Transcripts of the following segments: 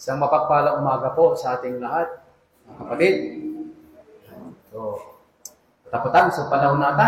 Isang mapagpalang umaga po sa ating lahat, mga kapatid. So, tapatan sa panahon natin.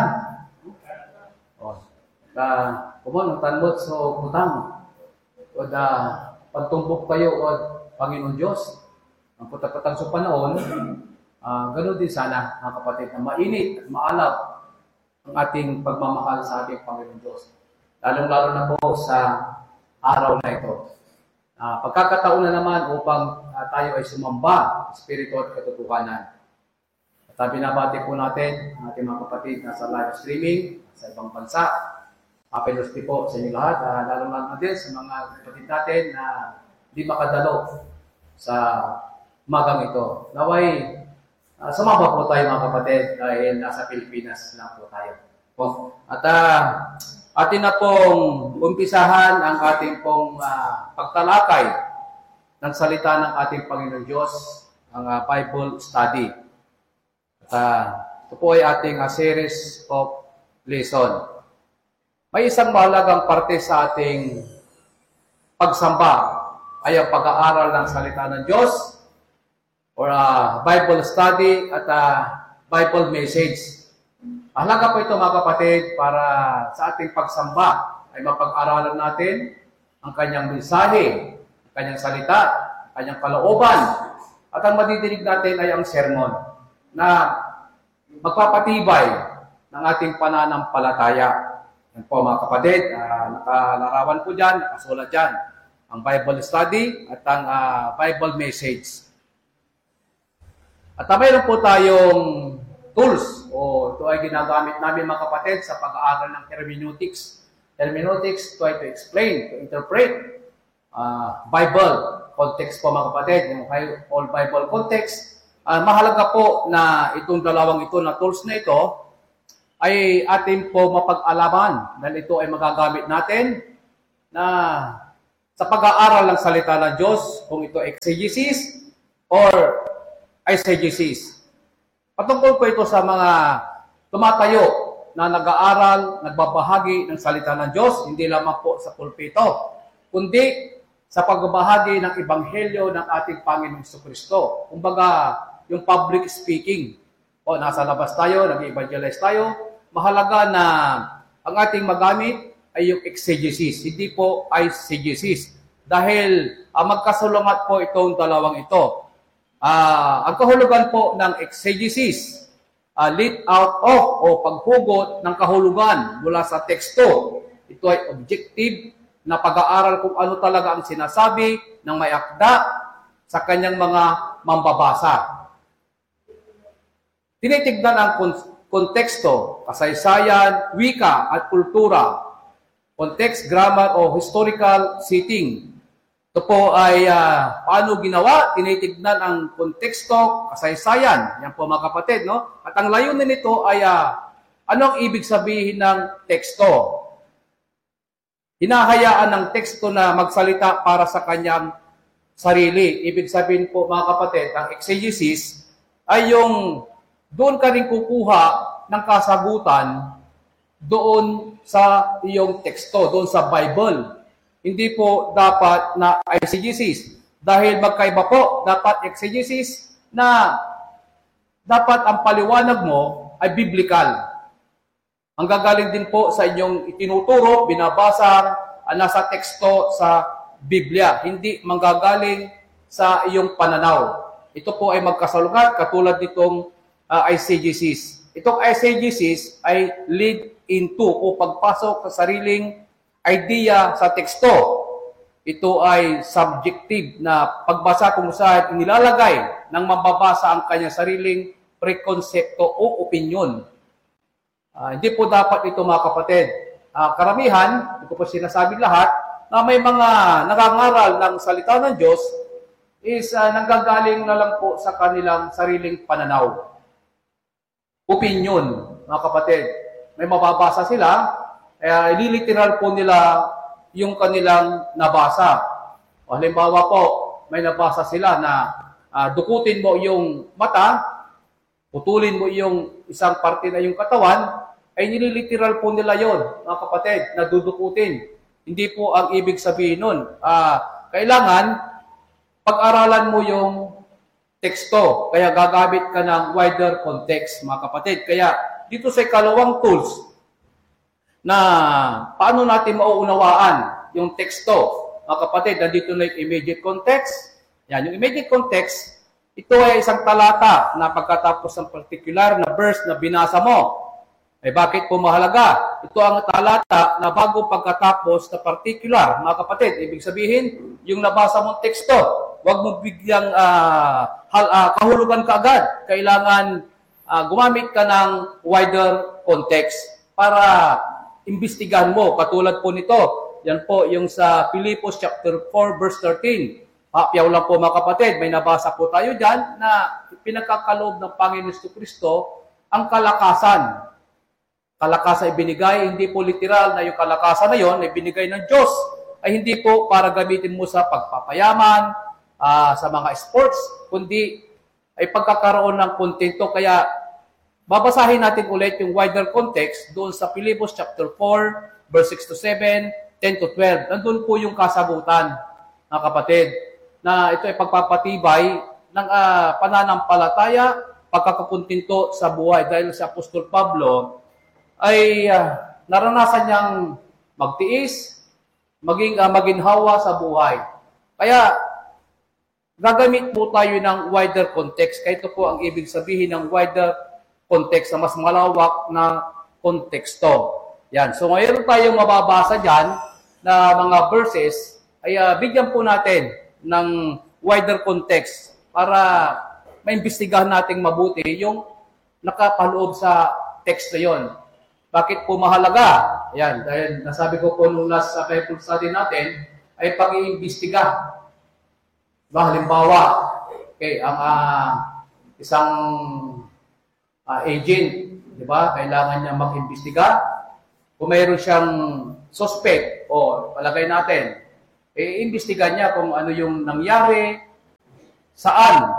Kumunong mo so putang. O pagtumbok kayo o Panginoon Diyos. Ang putapatang sa panahon, ganoon din sana, mga kapatid, na mainit at maalab ang ating pagmamahal sa ating Panginoon Diyos. Lalong-lalo na po sa araw na ito. Pagkakataon na naman upang tayo ay sumamba sa spiritual at katotohanan. At binabati po natin ang ating mga kapatid na sa live streaming sa ibang bansa. Happy birthday po sa inyo lahat. Lalong-lalo na din sa mga kapatid natin na hindi makadalo sa magang ito. Naway, sumamba po tayo mga kapatid dahil nasa Pilipinas lang po tayo. At atin na pong umpisahan ang ating pong pagtalakay ng salita ng ating Panginoon Diyos, ang Bible study. At ito po ay ating series of lesson. May isang mahalagang parte sa ating pagsamba ay ang pag-aaral ng salita ng Diyos or Bible study at Bible message. Mahalaga po ito mga kapatid para sa ating pagsamba ay mapag-aralan natin ang kanyang mensahe, ang kanyang salita, ang kanyang kalooban. At ang madidinig natin ay ang sermon na magpapatibay ng ating pananampalataya. Yan po mga kapatid, nakalarawan po dyan, nakasulat dyan, ang Bible study at ang Bible message. At mayroon po tayong tools o ito ay ginagamit namin mga kapatid sa pag-aaral ng hermeneutics. Hermeneutics, try to explain, to interpret Bible context po mga kapatid, yung all Bible context. Mahalaga po na itong dalawang ito na tools na ito ay atin po mapag-alaman dahil ito ay magagamit natin na sa pag-aaral ng salita ng Diyos, kung ito exegesis or eisegesis. Patungkol po ito sa mga tumatayo na nag-aaral, nagbabahagi ng salita ng Diyos, hindi lamang po sa pulpito, kundi sa pagbabahagi ng ebanghelyo ng ating Panginoong Jesucristo. Kumbaga, yung public speaking. O nasa labas tayo, nag-evangelize tayo, mahalaga na ang ating magamit ay yung exegesis, hindi po eisegesis. Dahil magkasulungat po itong dalawang ito. Ang kahulugan po ng exegesis, lead out of o paghugot ng kahulugan mula sa teksto. Ito ay objective na pag-aaral kung ano talaga ang sinasabi ng may akda sa kanyang mga mambabasa. Tinitignan ang konteksto, kasaysayan, wika at kultura, context, grammar o historical setting. Ito po ay paano ginawa, tinitignan ang konteksto, kasaysayan. Yan po mga kapatid, no? At ang layunin nito ay ano ang ibig sabihin ng teksto? Hinahayaan ng teksto na magsalita para sa kanyang sarili. Ibig sabihin po mga kapatid, ang exegesis ay yung doon ka rin kukuha ng kasagutan doon sa iyong teksto, doon sa Bible. Hindi po dapat na eisegesis. Dahil magkaiba po, dapat exegesis na dapat ang paliwanag mo ay biblical. Ang gagaling din po sa inyong itinuturo, binabasa, nasa teksto sa Biblia. Hindi manggagaling sa iyong pananaw. Ito po ay magkasalungat katulad nitong eisegesis. Itong eisegesis ay lead into o pagpasok sa sariling idea sa teksto. Ito ay subjective na pagbasa kung saan inilalagay ng mababasa ang kanyang sariling prekonsepto o opinion. Hindi po dapat ito mga kapatid. Karamihan, hindi ko po sinasabi lahat, na may mga nagangaral ng salita ng Diyos is nanggagaling na lang po sa kanilang sariling pananaw. Opinion, mga kapatid. May mababasa sila, ililiteral po nila yung kanilang nabasa. O halimbawa po, may nabasa sila na dukutin mo yung mata, putulin mo yung isang parte na yung katawan, ay nililiteral po nila yon, mga kapatid, na dudukutin. Hindi po ang ibig sabihin nun. Kailangan pag-aralan mo yung teksto. Kaya gagamit ka ng wider context, mga kapatid. Kaya dito sa ikalawang tools na paano natin mauunawaan yung teksto, mga kapatid, nandito na yung immediate context. Yan, yung immediate context, ito ay isang talata na pagkatapos ng particular na verse na binasa mo. Eh bakit po mahalaga? Ito ang talata na bago pagkatapos na particular, mga kapatid. Ibig sabihin, yung nabasa mong teksto, huwag mo bigyang kahulugan kaagad. Kailangan gumamit ka ng wider context para imbestigahan mo. Katulad po nito, yan po yung sa Filipos chapter 4 verse 13. Piyaw lang po mga kapatid, may nabasa po tayo dyan na pinagkakaloob ng Panginoon Kristo ang kalakasan. Kalakasan ibinigay, hindi po literal na yung kalakasan na yon ay binigay ng Diyos. Ay hindi po para gamitin mo sa pagpapayaman, sa mga sports, kundi ay pagkakaroon ng kontento. Kaya babasahin natin ulit yung wider context doon sa Filipos chapter 4, verse 6 to 7, 10 to 12. Nandun po yung kasagutan, mga kapatid, na ito ay pagpapatibay ng pananampalataya, pagkakakontento sa buhay. Dahil si Apostol Pablo ay naranasan niyang magtiis, maging maginhawa sa buhay. Kaya gagamit po tayo ng wider context. Kaya ito po ang ibig sabihin ng wider context na mas malawak na konteksto. Yan. So ngayon tayong mababasa dyan na mga verses, ay bigyan po natin ng wider context para maimbestigahan nating mabuti yung nakapaloob sa text na yon. Bakit po mahalaga? Yan, dahil nasabi ko po nung last Bible study natin, ay pag-iimbestiga. Halimbawa, okay, ang isang agent, di ba, kailangan niya mag-imbestiga. Kung mayroon siyang suspect, o palagay natin, iimbestiga niya kung ano yung nangyari, saan.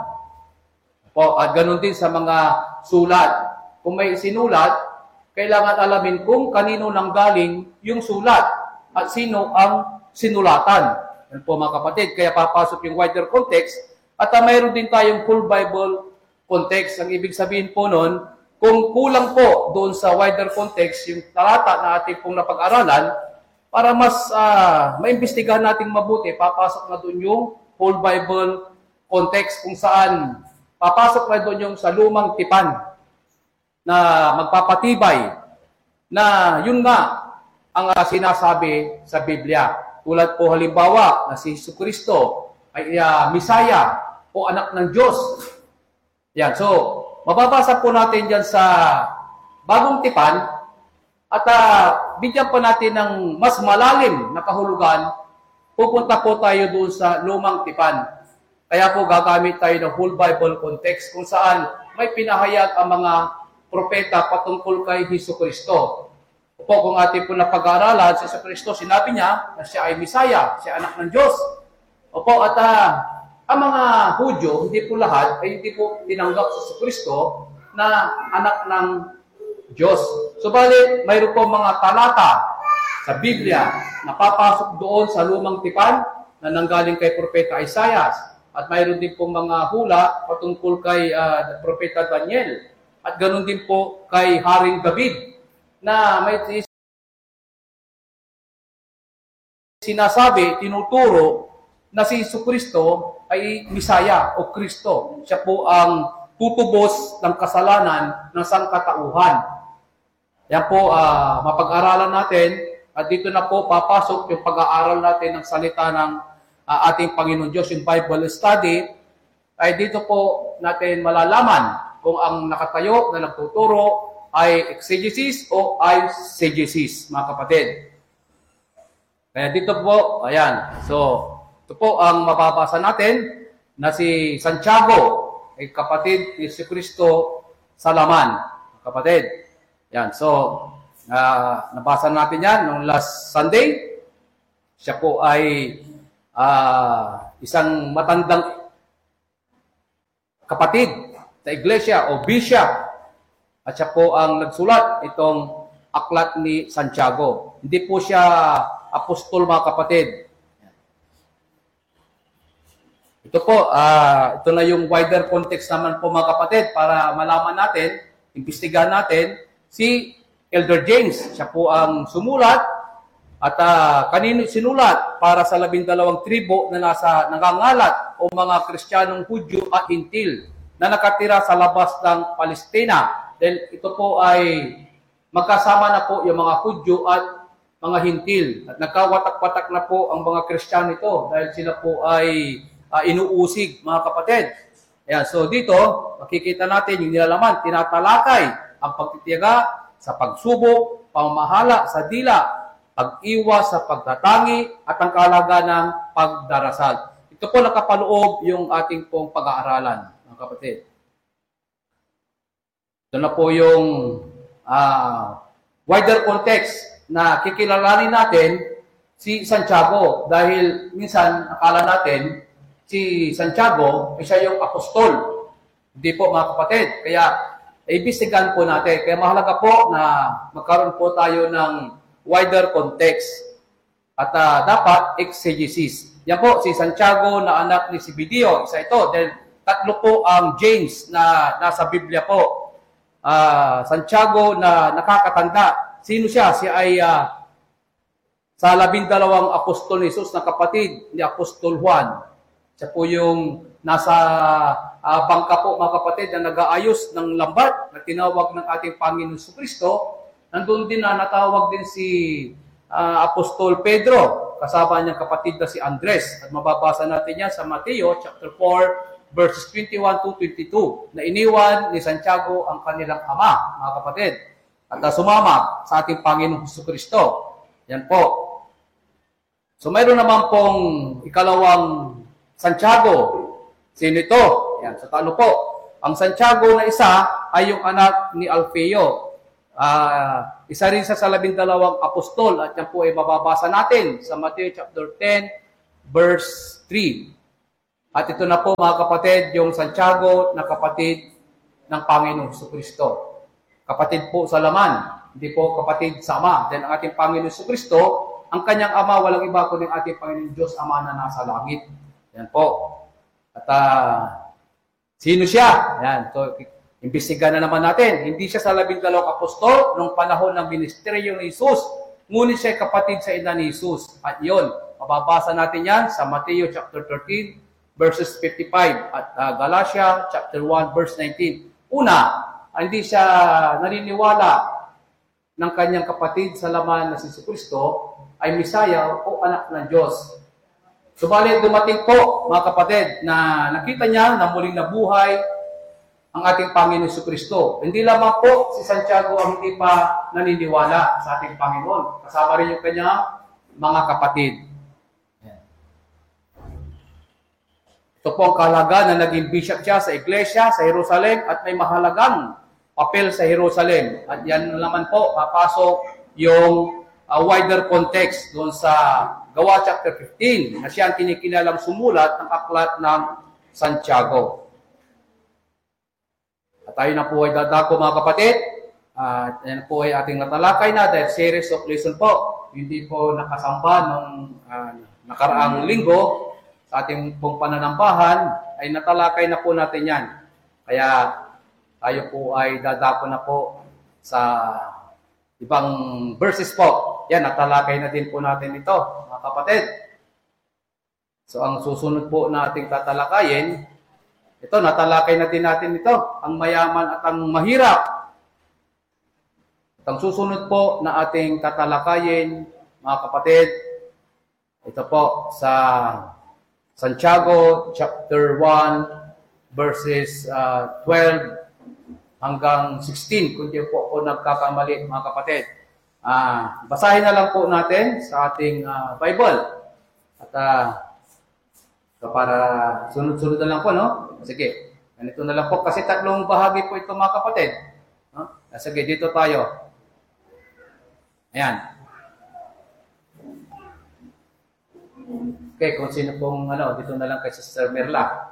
At ganun din sa mga sulat. Kung may sinulat, kailangan alamin kung kanino nanggaling yung sulat at sino ang sinulatan. Yan po mga kapatid. Kaya papasok yung wider context at mayroon din tayong full Bible context. Ang ibig sabihin po nun, kung kulang po doon sa wider context yung talata na ating pong napag-aralan, para mas maimbestigahan natin mabuti, papasok na doon yung whole Bible context kung saan papasok na doon yung sa lumang tipan na magpapatibay na yun nga ang sinasabi sa Biblia. Tulad po halimbawa na si Jesucristo ay Misaya o anak ng Diyos. Yan. So, mababasa po natin dyan sa bagong tipan at bigyan pa natin ng mas malalim na kahulugan, pupunta po tayo doon sa lumang tipan. Kaya po gagamit tayo ng whole Bible context kung saan may pinahayag ang mga propeta patungkol kay Jesucristo. Po kung ating po napag-aaralan, si Jesucristo, sinabi niya na siya ay Misaya, siya anak ng Diyos. Opo, at ang mga Hudyo, hindi po lahat, ay hindi po tinanggap si Jesucristo na anak ng Diyos. Subalit, mayroon po mga talata sa Biblia na papasok doon sa lumang tipan na nanggaling kay Propeta Isaiah. At mayroon din po mga hula patungkol kay Propeta Daniel. At ganoon din po kay Haring David na may sinasabi, tinuturo na si Jesucristo ay Misaya o Kristo. Siya po ang tutubos ng kasalanan ng sangkatauhan. Yan po mapag-aralan natin at dito na po papasok yung pag-aaral natin ng salita ng ating Panginoon Diyos, yung Bible study. Ay dito po natin malalaman kung ang nakatayo na nagtuturo ay exegesis o eisegesis, mga kapatid. Kaya dito po, ayan. So, ito po ang mababasa natin na si Santiago ay kapatid ni Jesucristo sa laman, mga kapatid. Yan. So, nabasa natin yan noong last Sunday. Siya po ay isang matandang kapatid sa iglesia o bishop. At siya po ang nagsulat itong aklat ni Santiago. Hindi po siya apostol, mga kapatid. Ito po, ito na yung wider context naman po mga kapatid para malaman natin, imbestigahan natin, si Elder James, siya po ang sumulat at kanino sinulat para sa 12 tribo na nasa nangangalat o mga Kristiyanong Hudyo at Hintil na nakatira sa labas ng Palestina. Dahil ito po ay magkasama na po yung mga Hudyo at mga Hintil. At nagkawatak-watak na po ang mga Kristiyano ito dahil sila po ay inuusig, mga kapatid. Ayan, so dito, makikita natin yung nilalaman, tinatalakay ang pagtitiyaga sa pagsubok, pamahala sa dila, pag-iwas sa pagtatangi, at ang kaalaga ng pagdarasal. Ito po nakapaloob yung ating pong pag-aaralan, mga kapatid. Ito na po yung wider context na kikilalanin natin si Santiago. Dahil minsan, akala natin, si Santiago ay siya yung apostol. Hindi po, mga kapatid. Kaya, imbestigahan po natin. Kaya mahalaga po na magkaroon po tayo ng wider context. At dapat exegesis. Yan po, si Santiago na anak ni Zebedeo. Isa ito. Dahil tatlo po ang James na nasa Biblia po. Santiago na nakakatanda. Sino siya? Siya ay sa 12 apostol ni Jesus na kapatid ni Apostol Juan. Siya po yung nasa bangka po, mga kapatid, na nag-aayos ng lambat na tinawag ng ating Panginoon Kristo. Nandun din na natawag din si Apostol Pedro, kasama niyang kapatid na si Andres. At mababasa natin yan sa Mateo chapter 4, verses 21 to 22, na iniwan ni Santiago ang kanilang ama, mga kapatid, at sumama sa ating Panginoon Kristo. Yan po. So mayroon naman pong ikalawang Santiago. Sino ito? Yan, sa talo po. Ang Santiago na isa ay yung anak ni Alfeo. Isa rin sa 12 apostol at yan po ay mababasa natin sa Matthew chapter 10 verse 3. At ito na po, mga kapatid, yung Santiago na kapatid ng Panginoong Kristo. Kapatid po sa laman, hindi po kapatid sa ama. Then ang ating Panginoong Kristo, ang kanyang ama, walang iba kundi ang ating Panginoong Diyos, Ama na nasa langit. Yan po. At sino siya? Yan. So, imbestigahan na naman natin. Hindi siya sa 12 apostol nung panahon ng ministeryo ni Jesus. Ngunit siya kapatid sa ina ni Jesus. At yun, mababasa natin yan sa Matthew chapter 13, verses 55 at Galatia chapter 1, verse 19. Una, hindi siya naniniwala ng kanyang kapatid sa laman na si Kristo ay Misaya o anak ng Diyos. Subalit dumating po, mga kapatid, na nakita niya na muling nabuhay ang ating Panginoon Kristo. Hindi lamang po si Santiago ang hindi pa naniniwala sa ating Panginoon. Kasama rin yung kanyang mga kapatid. Ito po ang kahalaga na naging bishop siya sa iglesia sa Jerusalem at may mahalagang papel sa Jerusalem. At yan naman po, papasok yung wider context doon sa Gawa chapter 15 na siya ang kinikilalang sumulat ng aklat ng Santiago. At tayo na po ay dadako, mga kapatid. At yan po ay ating natalakay na dahil series of lesson po. Hindi po nakasamba nung nakaraang linggo sa ating pong pananambahan ay natalakay na po natin yan. Kaya tayo po ay dadako na po sa ibang verses po. Yan, natalakay na din po natin ito, mga kapatid. So, ang susunod po nating tatalakayin, ito, natalakay na din natin ito, ang mayaman at ang mahirap. At ang susunod po na ating tatalakayin, mga kapatid, ito po sa Santiago chapter 1, verses 12 hanggang 16, kung di po ako nagkakamali, mga kapatid. Basahin na lang po natin sa ating Bible. At para sunod-sunod na lang po, no? Sige, ganito na lang po. Kasi tatlong bahagi po ito, mga kapatid. No? Sige, dito tayo. Ayan. Okay, kung sino pong, dito na lang kay Sister Merla.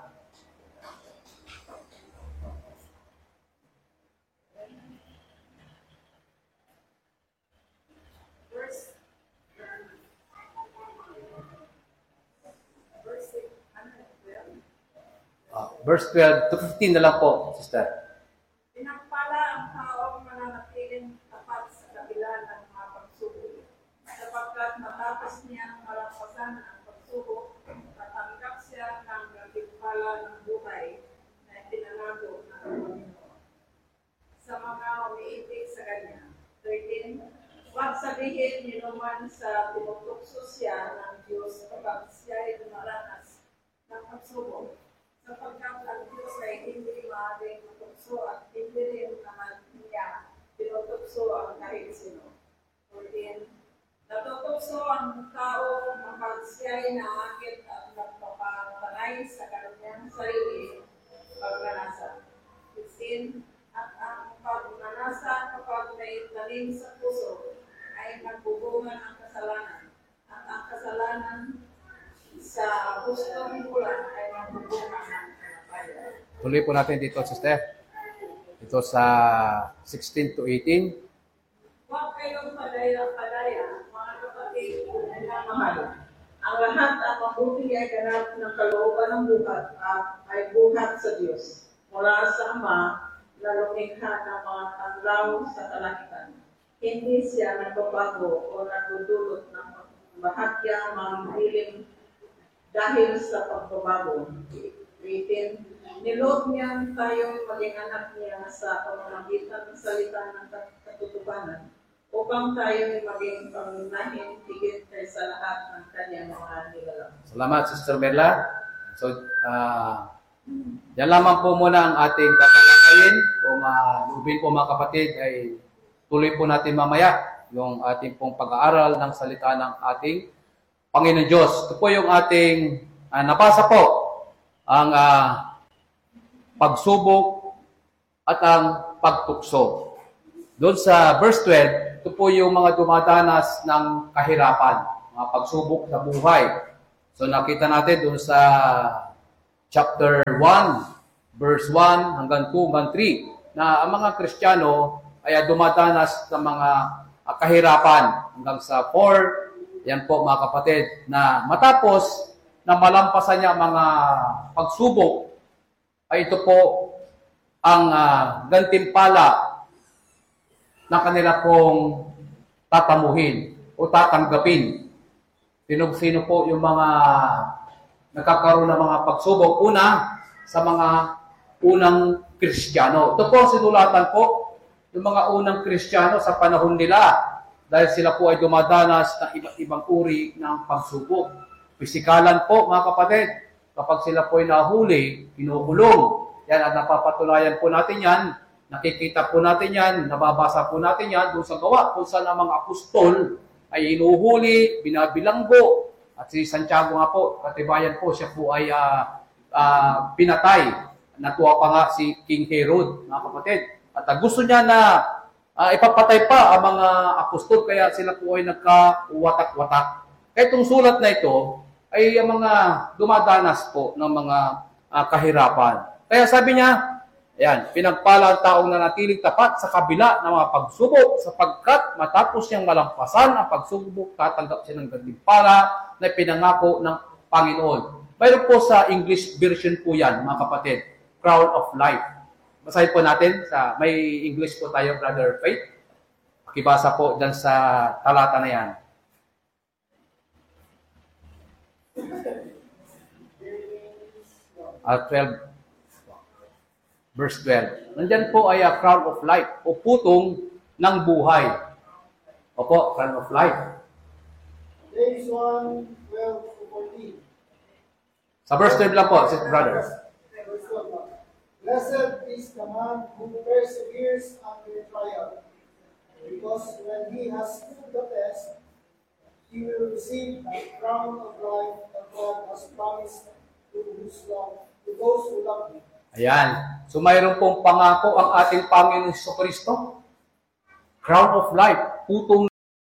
verse 12 to 15 na lang po, sister. Pinagpala ang taong mananatiling tapat sa kabila ng mga pagsubok, sapagkat matapos niyang malampasan ang pagsubok, tatanggap siya ng gantimpala ng buhay na itinalago ng Panginoon. Sa mga umiibig sa Kanya. 13. Huwag sabihin ni naman sa tinutokso siya ng Diyos kapag siya ay dumaranas ng pagsubok, sapagkat ang Diyos ay hindi maaaring matukso at hindi rin naman niya tinutokso ang kahit sino. 14. Natutukso ang tao kapag siya ay naakit at nagpapanay sa kanyang sarili pagnanasa. 15. At ang pagnanasa kapag may talim sa puso ay nagbubungan ang kasalanan. At ang kasalanan sa gustong bulan ay nagbubungan ng kamatayan. Tuloy po natin dito, sister. Ito sa 16 to 18. Huwag kayong padaya-padaya, mga kapatid na mahal. Ang lahat at mabuti ay ganap ng kalooban ng buhat at ay buhat sa Diyos. Mula sa Ama na lumikha ng mga tanglaw sa kalangitan. Hindi siya nagbabago o nagdudulot ng bahagyang manghiling dahil sa pagbabago. 18. Niloob niya tayong maging anak niya sa pamamagitan ng salita ng katutubanan upang tayo maging pangunahin higit kaysa lahat ng kanyang mga nilalang. Salamat, Sister Merla. So, yan lamang po muna ang ating tatalakayin. Kung lubin po mga kapatid, ay tuloy po natin mamaya yung ating pong pag-aaral ng salita ng ating Panginoon Diyos. Ito po yung ating nabasa po, ang pagsubok at ang pagtukso. Doon sa verse 12, ito po yung mga dumadanas ng kahirapan, mga pagsubok sa buhay. So nakita natin doon sa chapter 1, verse 1 hanggang 2 hanggang 3, na ang mga Kristiyano ay dumadanas ng mga kahirapan hanggang sa 4, yan po mga kapatid, na matapos na malampasan niya mga pagsubok, ay ito po ang gantimpala na kanila pong tatamuhin o tatanggapin. Sino po yung mga nagkakaroon ng mga pagsubok? Una, sa mga unang Kristiyano. Ito po ang sinulatan po, yung mga unang Kristiyano sa panahon nila, dahil sila po ay dumadanas ng iba't ibang uri ng pagsubok. Pisikalan po, mga kapatid, kapag sila po ay nahuli, kinukulong. Yan, at napapatunayan po natin yan, nakikita po natin yan, nababasa po natin yan doon sa gawa, kung saan ang mga apostol ay inuhuli, binabilanggo, at si Santiago nga po, katibayan po, siya po ay pinatay. Natuwa pa nga si King Herod, mga kapatid. At gusto niya na ipapatay pa ang mga apostol, kaya sila po ay nagkawatak-watak. Kaya itong sulat na ito ay ang mga dumadanas po ng mga kahirapan. Kaya sabi niya, ayan, pinagpala ang taong nanatiling tapat sa kabila ng mga pagsubok, sapagkat matapos niyang malampasan ang pagsubok, tatanggap siya ng gantimpala na pinangako ng Panginoon. Mayroon po sa English version po yan, mga kapatid, Crown of Life. Basahin po natin, may English po tayo, Brother Faith. Pakibasa po dyan sa talata na yan. At 12, verse 12. Nandyan po ay crown of life o putong ng buhay. Opo, crown of life. James 1, 12 to 14. Sa verse 12 lang po, brother. Verse 12. Blessed is the man who perseveres under trial, because when he has stood the test, he will receive the crown of life that God has promised to those who love him. Ayan. So mayroon pong pangako ang ating Panginoon Jesucristo. Crown of life, putong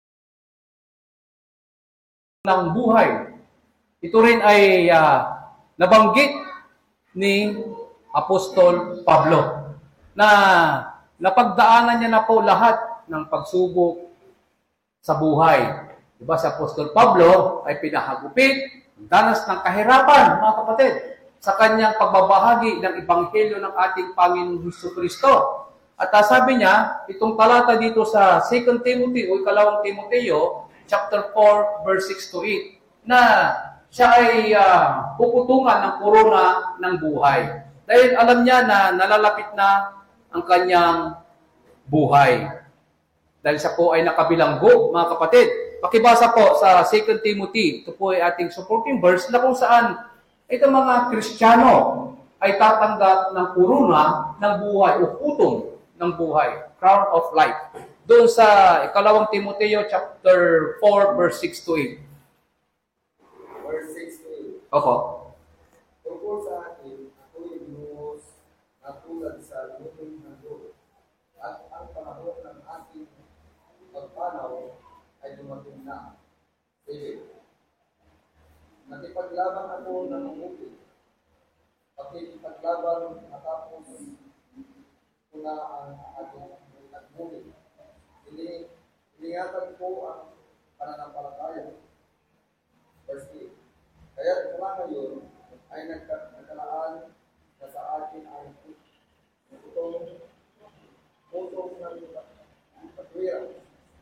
ng buhay. Ito rin ay nabanggit ni Apostol Pablo na napagdaanan niya na po lahat ng pagsubok sa buhay. Diba, si Apostol Pablo ay pinahagupit, danas ng kahirapan, mga kapatid. sa kanyang pagbabahagi ng Ebanghelyo ng ating Panginoong Jesucristo. At sabi niya, itong talata dito sa 2 Timothy o ikalawang Timoteo, chapter 4, verse 6 to 8, na siya ay puputungan ng korona ng buhay. Dahil alam niya na nalalapit na ang kanyang buhay. Dahil siya po ay nakabilanggo, mga kapatid. Pakibasa po sa 2 Timothy, ito po ay ating supporting verse na kung saan itong mga Kristiyano ay tatanggap ng korona ng buhay o putong ng buhay, crown of life. Doon sa ikalawang Timoteo chapter 4 verse 6 to 8. Verse 6 to 8. Opo. Tungkol sa akin, ako'y binuhos na tulad sa lupin ng Diyos. At ang panahon ng aking pagpanaw ay dumating na. Sige. Nakipaglaban ako ng mabuti. Pakikipaglaban matapos ko na ang aking nagmuli. Iningatan ko ang pananampalataya. Verse 8. Kaya mula ngayon ay nagkalaan na sa akin ang itong putong ng katwiran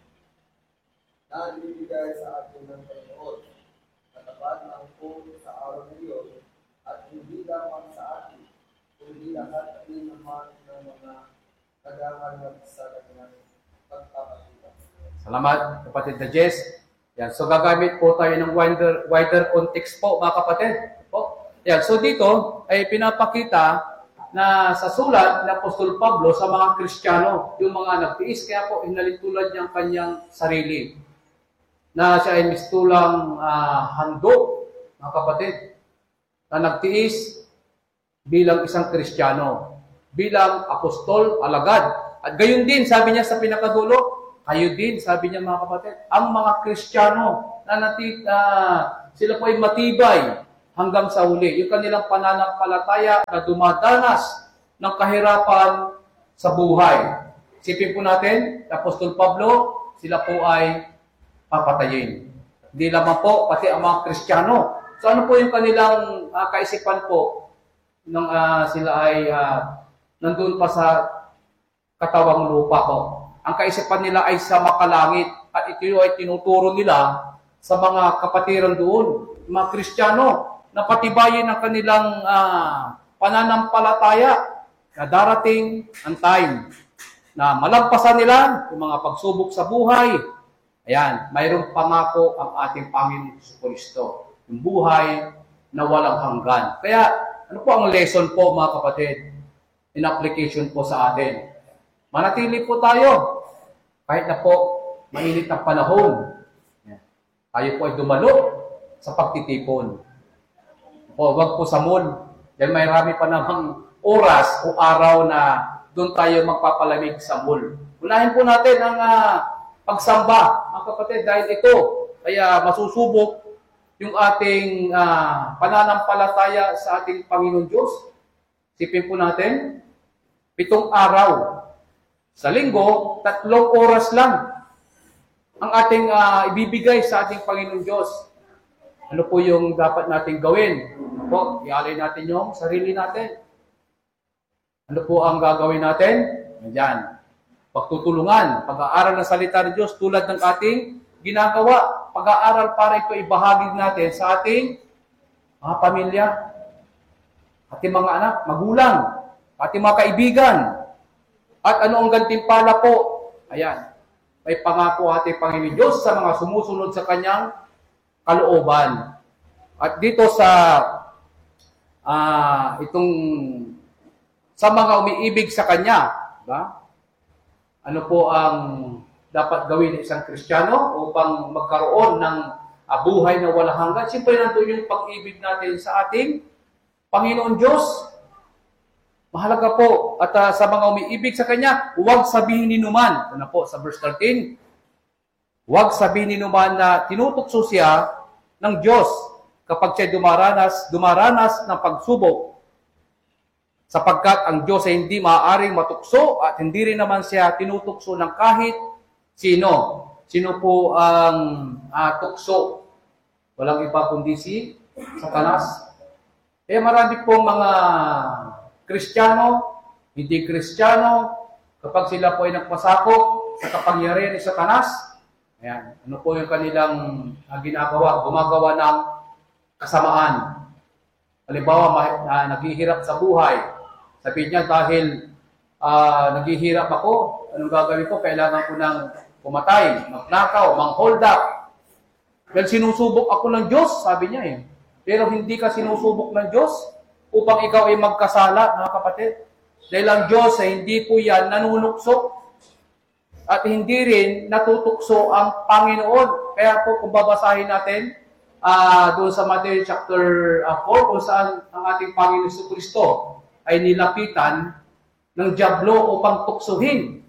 na ibibigay sa atin ng Panginoon. Katapat ng po sa araw na iyon at hindi lamang sa atin, kundi lahat din naman ng mga naghahanap sa kanyang pagkakasita. Salamat, kapatid na Jess. Yan. So, gagamit po tayo ng wider context po, mga kapatid. Po. Yan. So, dito ay pinapakita na sa sulat ni Apostol Pablo sa mga Kristiyano, yung mga nagtiis, kaya po inalitulad niya ang kanyang sarili. Na siya ay mistulang handog, mga kapatid, na nagtiis bilang isang Kristiyano, bilang apostol, alagad. At gayon din, sabi niya sa pinakadulo, kayo din, sabi niya mga kapatid, ang mga Kristiyano na sila po ay matibay hanggang sa huli. Yung kanilang pananampalataya na dumadanas ng kahirapan sa buhay. Isipin po natin, Apostol Pablo, sila po ay papatayin. Hindi lamang po, pati ang mga Kristiyano. So ano po yung kanilang kaisipan po nung sila ay nandun pa sa katawang lupa po? Ang kaisipan nila ay sa makalangit at ito ay tinuturo nila sa mga kapatiran doon, mga Kristiyano, na patibayin ang kanilang pananampalataya na darating ang time na malampasan nila yung mga pagsubok sa buhay. Ayan, mayroong pangako ang ating Panginoong Jesucristo, yung buhay na walang hanggan. Kaya, ano po ang lesson po mga kapatid in application po sa atin? Manatili po tayo kahit na po mainit ang panahon. Tayo po ay dumalo sa pagtitipon. O wag po sa mall. Dahil may rami pa namang oras o araw na doon tayo magpapalamig sa mall. Unahin po natin ang pagsamba, mga kapatid, dahil ito kaya masusubok yung ating pananampalataya sa ating Panginoon Diyos. Sipin po natin, 7 araw. Sa linggo, 3 oras lang ang ating ibibigay sa ating Panginoon Diyos. Ano po yung dapat natin gawin? Po, ialay natin yung sarili natin. Ano po ang gagawin natin? Diyan. Pagtutulungan, pag-aaral ng salita ng Diyos tulad ng ating ginagawa. Pag-aaral para ito ibahagi natin sa ating mga pamilya, ating mga anak, magulang, ating mga kaibigan. At ano ang gantimpala po? Ayan. May pangako ating Panginoon Diyos sa mga sumusunod sa kanyang kalooban. At dito sa sa mga umiibig sa kanya, ba? Ano po ang dapat gawin ng isang Kristiyano upang magkaroon ng buhay na walang hanggan? Siyempre nandun yung pag-ibig natin sa ating Panginoon Diyos. Mahalaga po. At sa mga umiibig sa Kanya, huwag sabihin ni numan. Ano po, sa verse 13. Huwag sabihin ni numan na tinutukso siya ng Diyos kapag siya dumaranas ng pagsubok. Sapagkat ang Diyos ay hindi maaaring matukso at hindi rin naman siya tinutukso ng kahit sino. Sino po ang tukso? Walang iba kundi si Satanas. Kaya marami pong mga Kristiyano, hindi Kristiyano, kapag sila po ay nagpasakop sa kapangyarihan ni Satanas, ayan, ano po yung kanilang ginagawa? Gumagawa ng kasamaan. Halimbawa, naghihirap sa buhay. Sabihin niya, dahil naghihirap ako, anong gagawin ko? Kailangan ko ng pumatay, magnakaw, mang-hold up. Dahil sinusubok ako ng Diyos, sabi niya eh. Pero hindi ka sinusubok ng Diyos upang ikaw ay magkasala, mga kapatid. Dahil ang Diyos ay hindi po yan nanunukso at hindi rin natutukso ang Panginoon. Kaya po kung babasahin natin doon sa Matthew chapter 4, kung saan ang ating Panginoon Jesucristo ay nilapitan ng dyablo upang tuksuhin.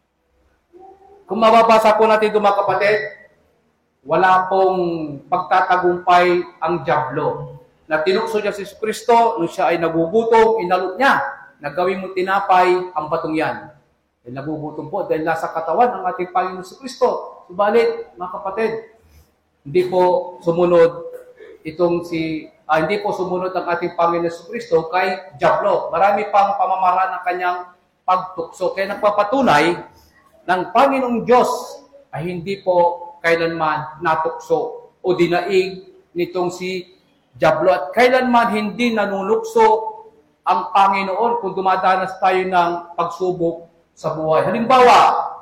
Kung mababasa po natin doon, mga kapatid, wala pong pagtatagumpay ang dyablo. Na tinukso niya si Jesucristo, nung siya ay nagugutom, inalot niya, nagawin mo tinapay ang batong yan. Dahil nagugutom po, dahil nasa katawan ng ating Panginoon Jesucristo. Subalit, mga kapatid, hindi po sumunod hindi po sumunod ang ating Panginoon Jesucristo kay dyablo. Marami pang pamamaraan ng kanyang pagtukso. Kaya nagpapatunay ng Panginoong Diyos ay hindi po kailanman natukso o dinaig nitong si dyablo. At kailanman hindi nanunukso ang Panginoon kung dumadanas tayo ng pagsubok sa buhay. Halimbawa,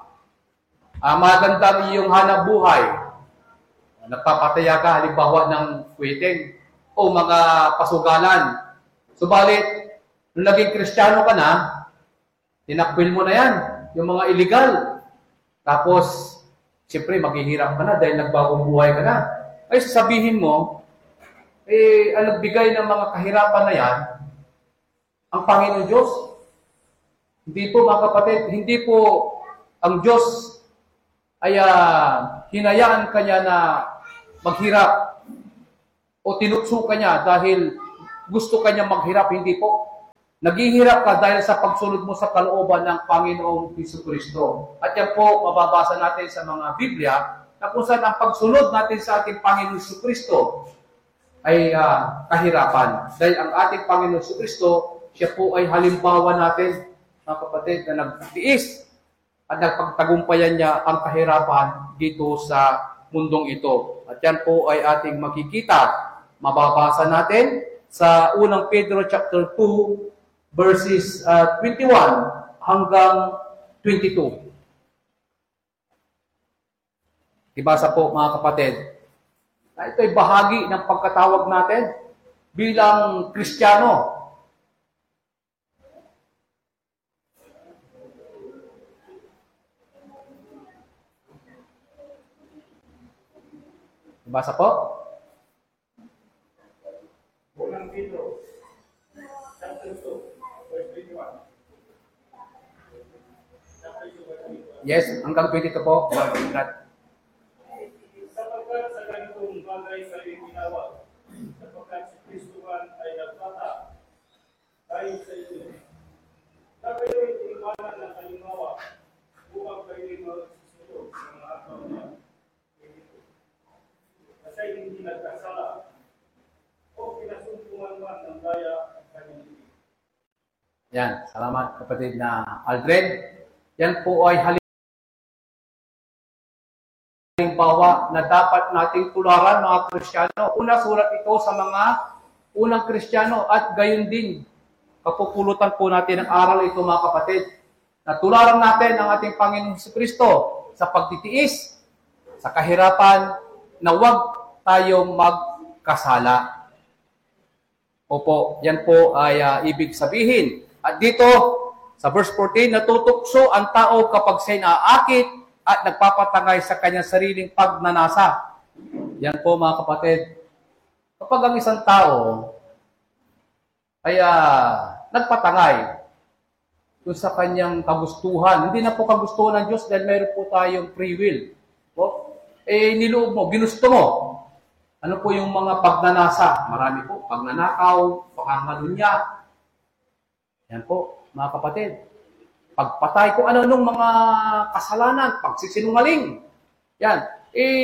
magandang iyong hanap buhay. Nagpapataya ka halimbawa ng wedding o mga pasugalan. Subalit, nung naging Kristiyano ka na, tinakwil mo na yan, yung mga illegal. Tapos, siyempre, maghihirap ka na dahil nagbagong buhay ka na. Ay, sasabihin mo, ang nagbigay ng mga kahirapan na yan, ang Panginoon Diyos. Hindi po, mga kapatid, hindi po ang Diyos ay hinayaan kanya na maghirap o tinutso kanya dahil gusto kanya maghirap. Hindi po. Naghihirap ka dahil sa pagsunod mo sa kalooban ng Panginoong Jesucristo. At yan po, mababasa natin sa mga Biblia, na kung saan ang pagsunod natin sa ating Panginoong Jesucristo ay kahirapan. Dahil ang ating Panginoong Jesucristo, siya po ay halimbawa natin, mga kapatid, na nagtiis at nagpagtagumpayan niya ang kahirapan dito sa mundong ito. At yan po ay ating makikita, mababasa natin sa unang Pedro chapter 2, verses 21 hanggang 22. Ibasa po, mga kapatid. Ito ay bahagi ng pagkatawag natin bilang Kristiyano. Ibasa po. Unang Pedro, chapter 2, verse 21. Yes, hanggang 22 po. Sapagkat sa ganitong bagay sa iyong ginawag, sapagkat si Kristo ay nagpata, tayo sa inyo. Na kayo'y iwanan ng halimbawa, upang kayo'y magsusunod sa mga agaw niya. Kasi hindi nagkasala, o pinasumpungan man ng daya at kanilin. Yan, salamat kapatid na Aldred. Yan po ay halimbawa na dapat nating tularan, mga Kristiyano. Una, sulat ito sa mga unang Kristiyano at gayon din, kapupulutan po natin ang aral ito, mga kapatid. Na tularan natin ang ating Panginoong Jesucristo sa pagtitiis, sa kahirapan, na huwag tayong magkasala. Opo, yan po ay ibig sabihin. At dito, sa verse 14, natutukso ang tao kapag siya'y naaakit at nagpapatangay sa kanyang sariling pagnanasa. Yan po, mga kapatid. Kapag ang isang tao ay nagpatangay kung sa kanyang kagustuhan, hindi na po kagustuhan ng Diyos dahil mayroon po tayong free will. Po? Niloob mo, ginusto mo. Ano po yung mga pagnanasa? Marami po. Pagnanakaw, pangangalunya. Yan po, mga kapatid. Pagpatay kung ano-anong mga kasalanan, pagsisinungaling. Yan.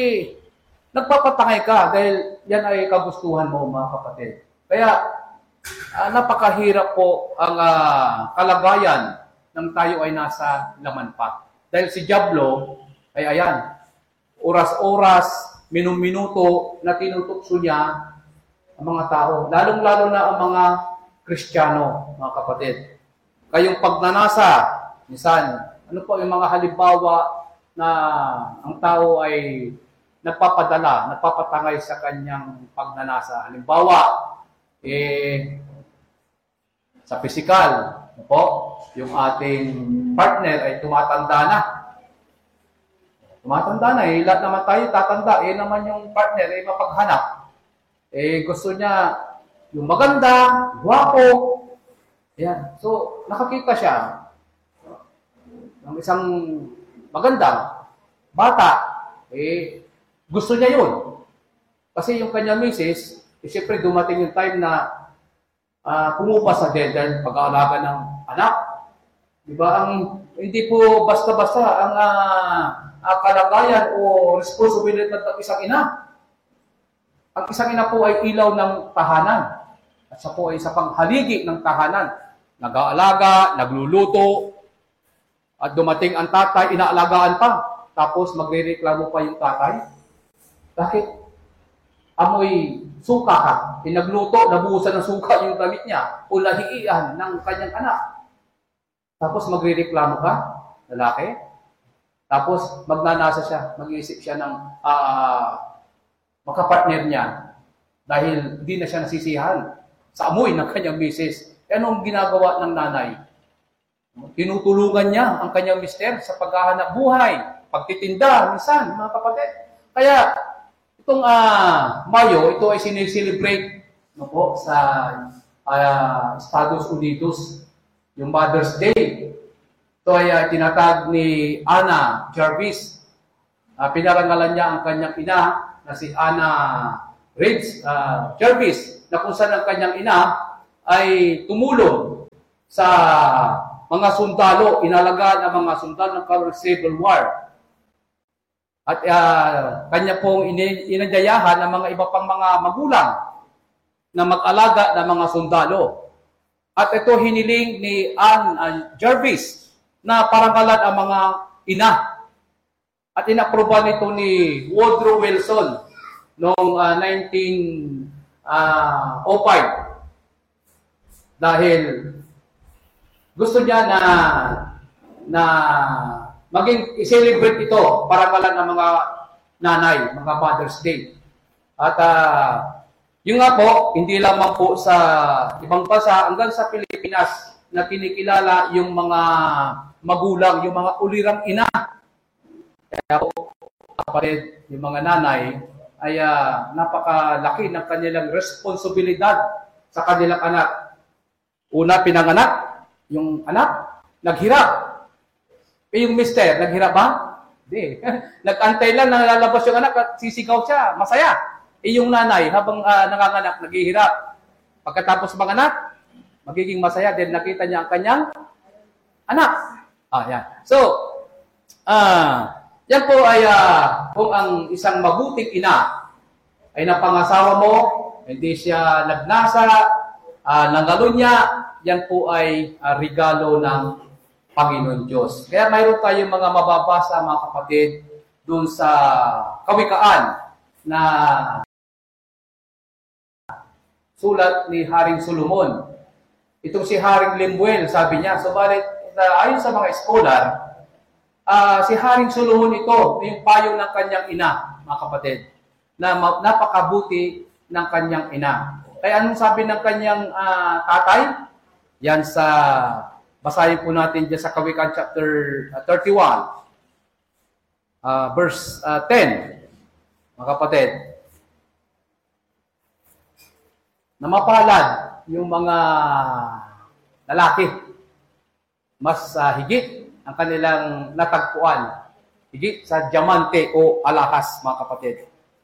Nagpapatangay ka dahil yan ay kagustuhan mo, mga kapatid. Kaya, napakahirap po ang kalagayan ng tayo ay nasa laman pa. Dahil si Diablo ay ayan, oras-oras, minum-minuto na tinutokso niya ang mga tao. Lalong-lalo na ang mga Kristiyano, mga kapatid. Kayong pagnanasa, minsan, ano po yung mga halimbawa na ang tao ay nagpapatangay sa kanyang pagnanasa. Halimbawa, sa physical, po, yung ating partner ay tumatanda na. Tumatanda na, lahat naman tayo tatanda. Naman yung partner ay mapaghanap. Gusto niya yung maganda, guwapo. Yan. So, nakakita siya ng isang magandang bata. Gusto niya yun. Kasi yung kanya misis, siyempre dumating yung time na pumupas sa dahil pag-aalaga ng anak. Diba? Hindi po basta-basta ang kalagayan o responsibilidad ng isang ina. Ang isang ina po ay ilaw ng tahanan. At siya po ay isa pang haligi ng tahanan. Nag-aalaga, nagluluto, at dumating ang tatay, inaalagaan pa. Tapos magre-reklamo pa yung tatay. Bakit? Amoy suka ka. Pinagluto, nabuhusan ng suka yung damit niya. O lahiian ng kanyang anak. Tapos magre-reklamo ka, lalaki. Tapos magnanasa siya, mag-iisip siya ng makapartner niya. Dahil hindi na siya nasisihan sa amoy ng kanyang misis. Anong ginagawa ng nanay? Tinutulungan niya ang kanyang mister sa paghahanap buhay, pagtitinda, minsan, mga kapatid. Kaya, itong Mayo, ito ay sineselebrate po, sa Estados Unidos, yung Mother's Day. Ito ay tinatag ni Anna Jarvis. Pinarangalan niya ang kanyang ina na si Anna Reeds Jarvis, na kung saan ang kanyang ina ay tumulong sa mga sundalo, inalagaan ang mga sundalo ng Civil War. At kanya pong inandayahan ng mga iba pang mga magulang na mag-alaga ng mga sundalo. At ito hiniling ni Anne Jarvis na parangalan ang mga ina. At inaproban ito ni Woodrow Wilson noong 1905. Dahil gusto niya na maging i-celebrate ito parangalan ng mga nanay, mga Mother's Day. At yung nga po, hindi lamang po sa ibang bansa, hanggang sa Pilipinas, na kinikilala yung mga magulang, yung mga ulirang ina. Kaya po, kapatid, yung mga nanay, ay napakalaki ng kanilang responsibilidad sa kanilang anak. Una, pinanganak, yung anak, naghirap. Yung mister, naghirap ba? Hindi. Nag-antay lang, nalalabas yung anak at sisigaw siya, masaya. Yung nanay, habang nanganganak, naghihirap. Pagkatapos manganak, magiging masaya dahil nakita niya ang kanyang anak. Yan. So, yan po ay kung ang isang mabuting ina ay napangasawa mo, hindi siya nagnasa, nangalo niya, yan po ay regalo ng Panginoon Diyos. Kaya mayroon tayong mga mababasa, mga kapatid, doon sa Kawikaan na sulat ni Haring Solomon. Itong si Haring Lemuel, sabi niya, subalit ayon sa mga scholar, si Haring Solomon ito, yung payo ng kanyang ina, mga kapatid, na napakabuti ng kanyang ina. Kaya anong sabi ng kanyang tatay? Yan sa, basahin po natin dyan sa Kawikaan chapter 31, verse 10, mga kapatid. Na mapalad yung mga lalaki, mas higit ang kanilang natagpuan, higit sa diamante o alahas, mga kapatid.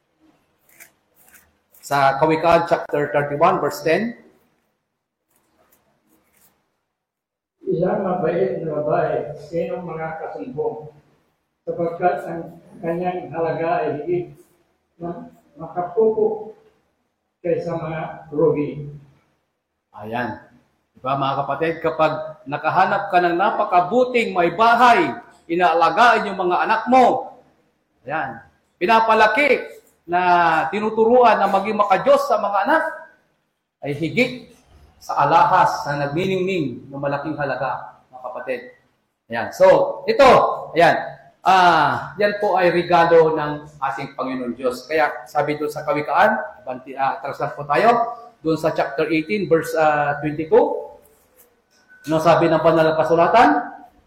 Sa Kawikaan chapter 31, verse 10, Isang mabait na babae, sinong mga kasumbong, sapagkat ang kanyang halaga ay higit na makapupo kaysa mga rugi. Ayan. Diba mga kapatid, kapag nakahanap ka ng napakabuting may bahay, inaalagaan yung mga anak mo, ayan, pinapalaki na tinuturuan na maging makadiyos sa mga anak, ay higit sa alahas na nagniningning ng malaking halaga, mga kapatid. Ayan. So, ito, ayan, yan po ay regalo ng ating Panginoon Diyos. Kaya sabi doon sa Kawikaan, translate po tayo, doon sa chapter 18, verse 22, ano sabi ng banal na kasulatan?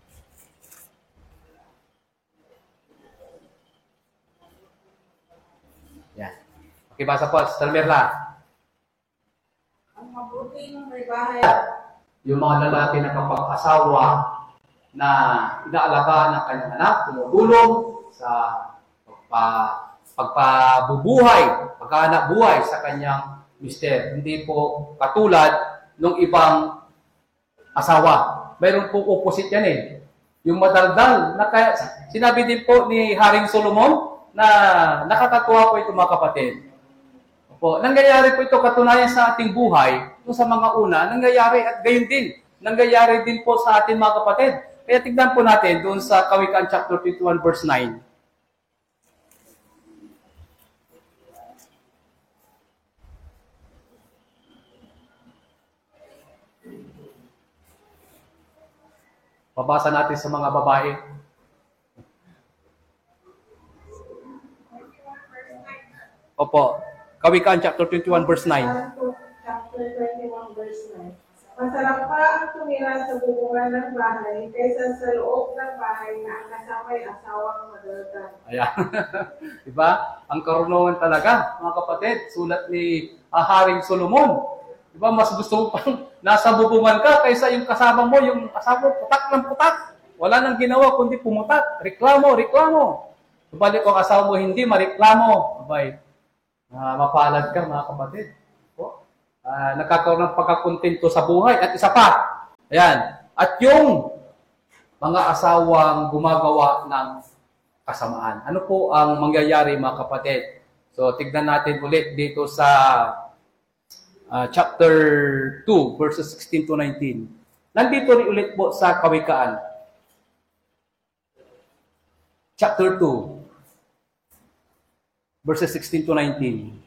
Yan. Pakibasa po, Sister Merla. Ang mabuting may bahay. Yung mga lalaki na kapag-asawa na inaalagaan ng kanyang anak, tumutulong sa pagpabubuhay, pagkahanap buhay sa kanyang mister. Hindi po katulad ng ibang asawa. Mayroon po opposite yan eh. Yung madaldal, na kaya, sinabi din po ni Haring Solomon na nakakatuwa po ito mga kapatid. Opo, nangyayari po ito katunayan sa ating buhay, kung sa mga una, nangyayari at gayon din. Nangyayari din po sa ating mga kapatid. Kaya tignan po natin doon sa Kawikaan chapter 51 verse 9. Pabasa natin sa mga babae. Opo. Kawikaan chapter 21 verse 9. Chapter 21 verse 9. Masarap pa ang tumira sa bubungan ng bahay kaysa sa loob ng bahay na ang kasama'y asawang madaldal. Ayan. Diba? Ang karunungan talaga, mga kapatid. Sulat ni Haring Solomon. Diba? Mas gusto mo pang nasa bubungan ka kaysa yung kasama mo, yung asawa mo, putak ng putak. Wala nang ginawa kundi pumutak. Reklamo, reklamo. Balik ko asawa mo, hindi mareklamo. Abay, mapalad ka, mga kapatid. Nagkakaroon ng pagkakontento sa buhay. At isa pa, ayan, at yung mga asawang gumagawa ng kasamaan. Ano po ang mangyayari, mga kapatid? So, tignan natin ulit dito sa chapter 2, verses 16 to 19. Nandito rin ulit po sa Kawikaan. Chapter 2, verses 16 to 19.